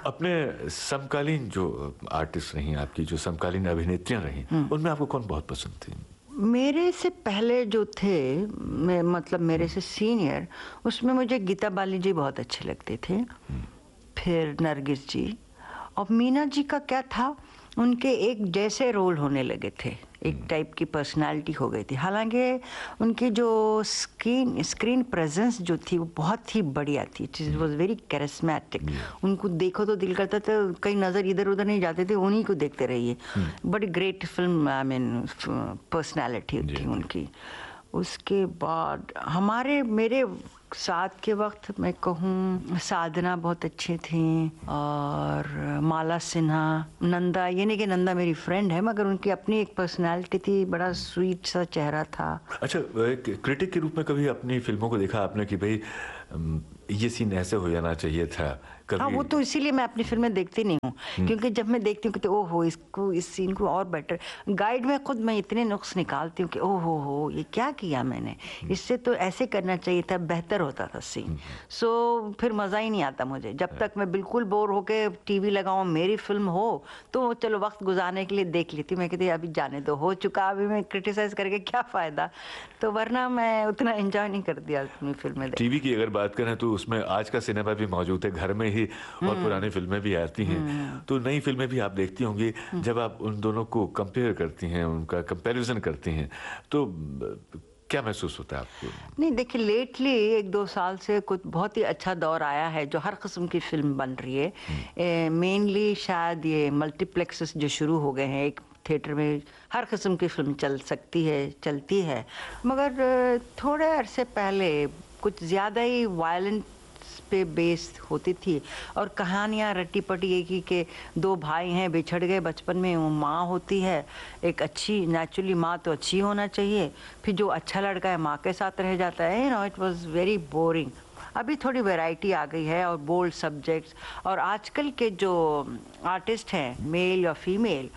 अपने समकालीन जो आर्टिस्ट रही आपकी, जो समकालीन अभिनेत्रियां रही, उनमें आपको कौन बहुत पसंद थी? मेरे से पहले जो थे, मतलब मेरे से सीनियर, उसमें मुझे गीता बाली जी बहुत अच्छे लगते थे, फिर नरगिस जी, और मीना जी का क्या था, उनके एक जैसे रोल होने लगे थे, एक टाइप की पर्सनालिटी हो गई थी। हालांकि उनकी जो स्क्रीन प्रेजेंस जो थी वो बहुत ही बढ़िया थी, इट वाज वेरी कैरिस्मेटिक। उनको देखो तो दिल करता था कहीं नज़र इधर उधर नहीं जाते थे, उन्हीं को देखते रहिए। बड़ी great film, I mean personality थी उनकी। उसके बाद मेरे साथ के वक्त मैं कहूँ साधना बहुत अच्छी थी, और माला सिन्हा, नंदा, ये नहीं कि नंदा मेरी फ्रेंड है, मगर उनकी अपनी एक पर्सनालिटी थी, बड़ा स्वीट सा चेहरा था। अच्छा, एक क्रिटिक के रूप में कभी अपनी फिल्मों को देखा आपने कि भाई ये सीन ऐसे हो जाना चाहिए था कभी? हाँ, वो तो इसीलिए मैं अपनी फिल्में देखती नहीं हूँ, क्योंकि जब मैं देखती हूँ कि ओहो इस सीन को और बेटर, गाइड में खुद मैं इतने नुक्स निकालती हूँ कि ओहो ये क्या किया मैंने, इससे तो ऐसे करना चाहिए था, बेहतर होता था सीन। सो फिर मज़ा ही नहीं आता मुझे, जब तक मैं बिल्कुल बोर होके टीवी लगाऊँ, मेरी फिल्म हो तो चलो वक्त गुजारने के लिए देख लेती हूँ। मैं कहती अभी जाने दो, हो चुका, अभी मैं क्रिटिसाइज करके क्या फ़ायदा, तो वरना मैं उतना एंजॉय नहीं करती अपनी फिल्में। टीवी की अगर बात करें तो उसमें आज का सिनेमा भी मौजूद है, घर में ही, और पुरानी फिल्में भी आती हैं, तो नई फिल्में भी आप देखती होंगी। जब आप उन दोनों को कंपेयर करती हैं, उनका कंपैरिजन करती हैं, तो क्या महसूस होता है आपको? नहीं, देखिए लेटली 1-2 साल से कुछ बहुत ही अच्छा दौर आया है, जो हर किस्म की फिल्म बन रही है। मेनली शायद ये मल्टीप्लेक्सेस जो शुरू हो गए हैं, एक थिएटर में हर किस्म की फिल्म चलती है, मगर थोड़े अरसे पहले कुछ ज़्यादा ही वायलेंस पे बेस्ड होती थी, और कहानियाँ रट्टी पटी एक ही के 2 भाई हैं, बिछड़ गए बचपन में, वो माँ होती है एक अच्छी, नेचुरली माँ तो अच्छी होना चाहिए, फिर जो अच्छा लड़का है माँ के साथ रह जाता है, इट वाज वेरी बोरिंग। अभी थोड़ी वैरायटी आ गई है, और बोल्ड सब्जेक्ट्स, और आजकल के जो आर्टिस्ट हैं, मेल या फीमेल,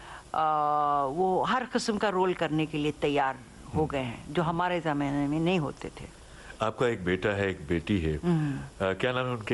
वो हर किस्म का रोल करने के लिए तैयार हो गए हैं, जो हमारे ज़माने में नहीं होते थे। आपका एक बेटा है, एक बेटी है, क्या नाम है उनके?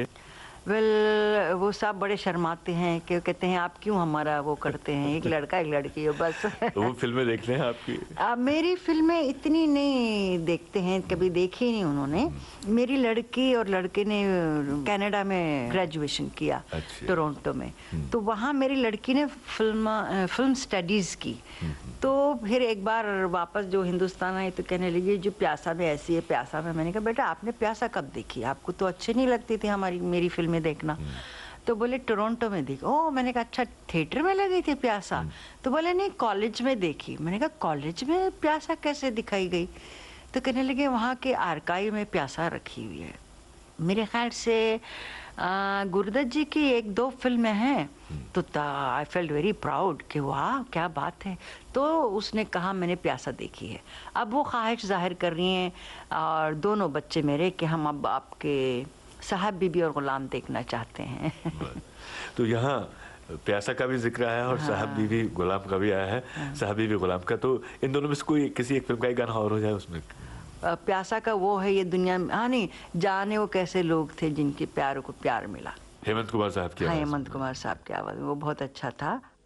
वो सब बड़े शर्माते हैं कि कहते हैं आप क्यों हमारा वो करते हैं, एक लड़का एक लड़की है बस। वो फिल्में देखते हैं आपकी? मेरी फिल्में इतनी नहीं देखते हैं, कभी देखी ही नहीं उन्होंने। मेरी लड़की और लड़के ने कनाडा में ग्रेजुएशन किया, टोरंटो में, तो वहाँ मेरी लड़की ने फिल्म स्टडीज़ की, तो फिर एक बार वापस जो हिंदुस्तान आई तो कहने लगी जो प्यासा में ऐसी है, प्यासा में। मैंने कहा बेटा आपने प्यासा कब देखी, आपको तो अच्छी नहीं लगती थी मेरी फिल्में देखना। तो बोले टोरंटो में देखी। ओह, मैंने कहा अच्छा थिएटर में लगी थी प्यासा? तो बोले नहीं कॉलेज में देखी। मैंने कहा कॉलेज में प्यासा कैसे दिखाई गई? तो कहने लगे वहाँ के आर्काइव में प्यासा रखी हुई है। मेरे ख्याल से गुरुदत्त जी की 1-2 फिल्में हैं, तो आई फेल्ट वेरी प्राउड कि वाह क्या बात है। तो उसने कहा मैंने प्यासा देखी है। अब वो ख्वाहिश जाहिर कर रही हैं, और दोनों बच्चे मेरे, कि हम अब आपके साहब बीबी और गुलाम देखना चाहते हैं। तो यहाँ प्यासा का भी जिक्र आया, और साहब बीबी गुलाम का भी आया है। साहब बीबी गुलाम का, तो इन दोनों में से कोई किसी एक फिल्म का ही गाना और हो जाए उसमें? प्यासा का वो है ये दुनिया में, हाँ नहीं, जाने वो कैसे लोग थे जिनके प्यारों को प्यार मिला। हेमंत कुमार साहब की आवाज़। हाँ, हेमंत कुमार साहब की आवाज़, वो बहुत अच्छा था।